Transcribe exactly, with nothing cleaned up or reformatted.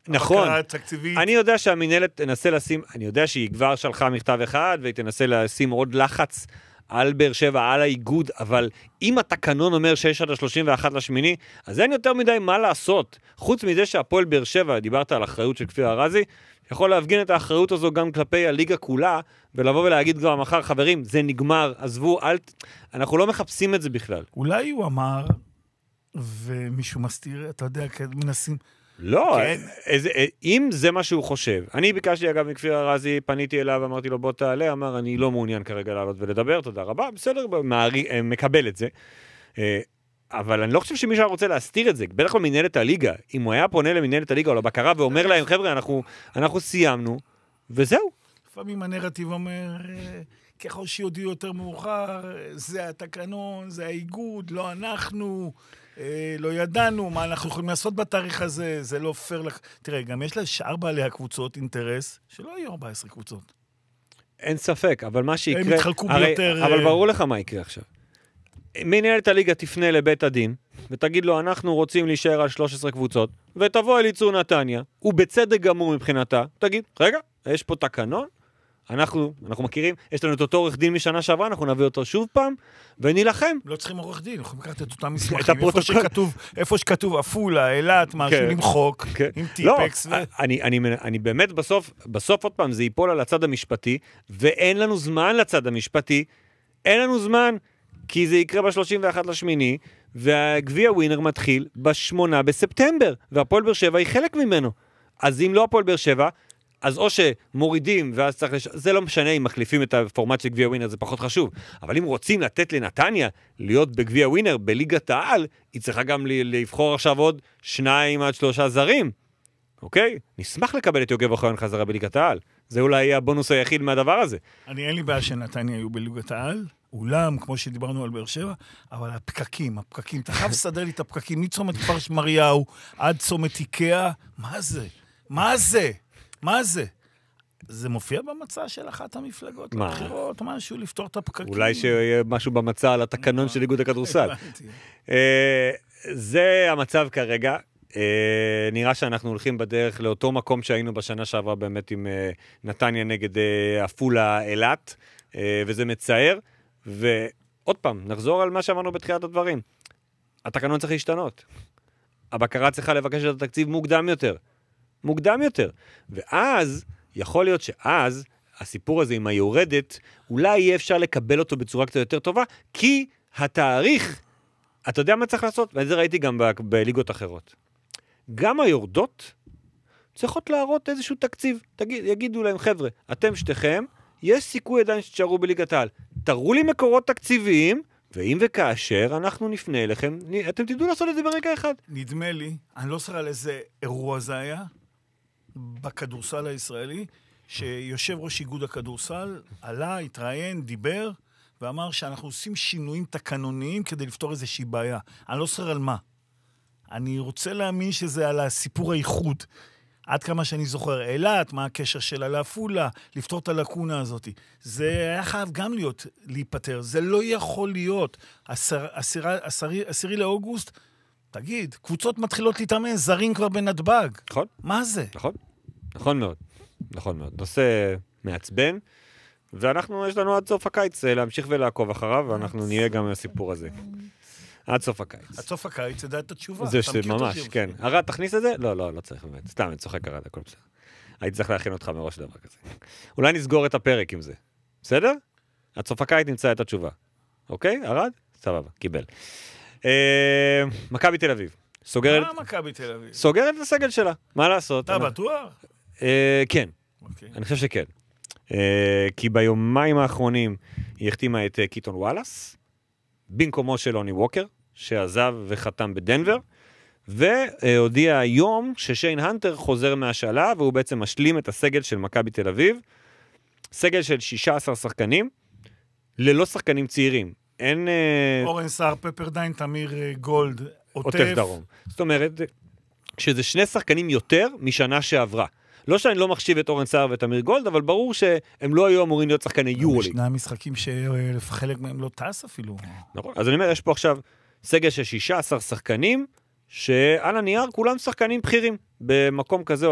נכון. תקציבית. אני יודע שהמנהלת תנסה לשים, אני יודע שהיא כבר שלחה מכתב אחד, והיא תנסה לשים עוד לחץ על באר שבע, על האיגוד, אבל אם התקנון אומר שיש עד ה-שלושים ואחד לשמיני, אז אין יותר מדי מה לעשות. חוץ מזה שהפועל באר שבע, דיברת על אחריות של כפיר ארזי, יכול להפגין את האחריות הזו גם כלפי הליגה כולה, ולבוא ולהגיד כבר מחר, חברים, זה נגמר, עזבו, אל... אנחנו לא מחפשים את זה בכלל. אולי הוא אמר, ומישהו מסתיר, אתה יודע, מנסים... לא, כן. איזה, אם זה מה שהוא חושב, אני ביקשתי אגב מכפיר ארזי, פניתי אליו, אמרתי לו בוא תעלה, אמר אני לא מעוניין כרגע לעלות ולדבר, תודה רבה, בסדר, מערי, מקבל את זה, אבל אני לא חושב שמישהו רוצה להסתיר את זה, בטח לא מנהלת הליגה, אם הוא היה פונה למנהלת הליגה או לבקרה ואומר להם חבר'ה, אנחנו, אנחנו סיימנו, וזהו. לפעמים הנרטיב אומר, ככל שיודיעו יותר מאוחר, זה התקנון, זה האיגוד, לא אנחנו... לא ידענו מה אנחנו יכולים לעשות בתאריך הזה, זה לא פייר לך. תראה, גם יש לשאר בעלי הקבוצות אינטרס, שלא יהיו ארבע עשרה קבוצות. אין ספק, אבל מה שיקרה... הם יתחלקו ביותר... אבל ברור לך מה יקרה עכשיו. מנהלת הליגה תפנה לבית הדין, ותגיד לו, אנחנו רוצים להישאר על שלוש עשרה קבוצות, ותבוא אל יצור נתניה, ובצדק גמור מבחינתה, תגיד, רגע, יש פה תקנון, אנחנו, אנחנו מכירים, יש לנו את אותו עורך דין משנה שעברה, אנחנו נביא אותו שוב פעם, ונילחם. לא צריכים עורך דין, אנחנו לקחת את אותם מסמכים, איפה שכתוב, איפה שכתוב, אפולה, אילת, משהו, למחוק, עם טיפקס. לא, אני, אני, אני באמת בסוף, בסוף עוד פעם, זה ייפול על הצד המשפטי, ואין לנו זמן לצד המשפטי, אין לנו זמן, כי זה יקרה ב-שלושים ואחד לשמיני, והגביע ווינר מתחיל ב-שמונה בספטמבר, והפועל באר שבע היא חלק ממנו. אז אם לא הפועל באר שבע, אז או שמורידים, ואז צריך לש... זה לא משנה אם מחליפים את הפורמט של גביע ווינר, זה פחות חשוב. אבל אם רוצים לתת לנתניה להיות בגביע ווינר, בליגת העל, היא צריכה גם לבחור עכשיו עוד שניים עד שלושה זרים. אוקיי? נשמח לקבל את יוגב אוחיון חזרה בליגת העל. זה אולי יהיה הבונוס היחיד מהדבר הזה. אני אין לי בעיה שנתניה היו בליגת העל, אולם, כמו שדיברנו על באר שבע, אבל הפקקים, הפקקים, אתה חייב לסדר לי את הפקקים, מצומת כפר שמריהו עד צומת איקאה, מה זה? מה זה? מה זה? זה מופיע במצע של אחת המפלגות לבחירות, משהו, לפתור את הפקקים. אולי שיהיה משהו במצע על התקנון של איגוד הכדורסל. זה המצב כרגע. נראה שאנחנו הולכים בדרך לאותו מקום שהיינו בשנה שעברה באמת עם נתניה נגד אפולה אילת, וזה מצער. ועוד פעם, נחזור על מה שאמרנו בתחילת הדברים. התקנון צריך להשתנות. הבקרה צריכה לבקש את התקציב מוקדם יותר. מוקדם יותר. ואז, יכול להיות שאז, הסיפור הזה עם היורדת, אולי יהיה אפשר לקבל אותו בצורה קצת יותר טובה, כי התאריך, אתה יודע מה צריך לעשות? ואת זה ראיתי גם ב- בליגות אחרות. גם היורדות צריכות להראות איזשהו תקציב. תגיד, יגידו להם, חבר'ה, אתם שתיכם, יש סיכוי עדיין שתשארו בליגת העל. תראו לי מקורות תקציביים, ואם וכאשר אנחנו נפנה אליכם, אתם תדעו לעשות את זה ברגע אחד. נדמה לי, אני לא זוכר על איזה אירוע זה היה, בכדורסל הישראלי, שיושב ראש איגוד הכדורסל, עלה, התראיין, דיבר, ואמר שאנחנו עושים שינויים תקנוניים כדי לפתור איזושהי בעיה. אני לא זוכר על מה. אני רוצה להאמין שזה על הסיפור האיחוד. עד כמה שאני זוכר, אילת, מה הקשר שלה לאפולה, לפתור את הלקונה הזאת. זה היה חייב גם להיות, להיפטר. זה לא יכול להיות. עשר, עשירה, עשירי, עשירי לאוגוסט, תגיד, קבוצות מתחילות להתאמן, זרים כבר בנתב"ג. נכון. מה זה? נכון. נכון מאוד. נכון מאוד. נושא מעצבן, ואנחנו, יש לנו עד סוף הקיץ להמשיך ולעקוב אחריו, ואנחנו נהיה גם בסיפור הזה. עד סוף הקיץ. עד סוף הקיץ, זה את התשובה. זה ממש, כן. הרד, תכניס את זה? לא, לא, לא צריך באמת. סתם, אני צוחק הרד, הכל בסדר. הייתי צריך להכין אותך מראש דבר כזה. אולי נסגור את הפרק עם זה. בסדר? עד סוף הקיץ נמצא את התשובה. אוקיי? הרד? סבבה, קיבל. מכבי תל אביב. סוגרת... מה מכבי תל אביב? סוגרת את הסגל שלה. מה לעשות? אתה בטוח? כן. אני חושב שכן. כי ביומיים האחרונים היא החתימה את קיטון וואלאס, במקומו של אוני ווקר, שעזב וחתם בדנבר, והודיע היום ששיין הנטר חוזר מהשאלה, והוא בעצם משלים את הסגל של מכבי תל אביב, סגל של שישה עשר שחקנים, ללא שחקנים צעירים. אין... אורן סער, פפרדיין, תמיר גולד, עוטף. עוטף דרום. זאת אומרת, שזה שני שחקנים יותר משנה שעברה. לא שאני לא מחשיב את אורן סער ואת אמיר גולד, אבל ברור שהם לא היו אמורים להיות שחקני יורוליג. ישנם משחקים שחלק מהם לא טס אפילו. נכון, אז אני אומר, יש פה עכשיו סגל של שישה עשר שחקנים, שעל הנייר כולם שחקנים בכירים, במקום כזה